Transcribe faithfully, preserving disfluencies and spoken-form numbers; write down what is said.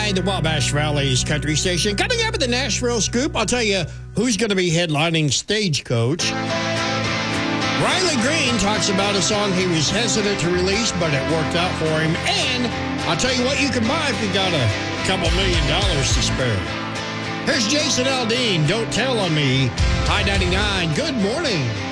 ninety-nine, the Wabash Valley's country station. Coming up at the Nashville Scoop, I'll tell you who's going to be headlining Stagecoach. Riley Green talks about a song he was hesitant to release, but it worked out for him. And I'll tell you what you can buy if you got a couple million dollars to spare. Here's Jason Aldean, Don't Tell on Me. High ninety-nine, good morning.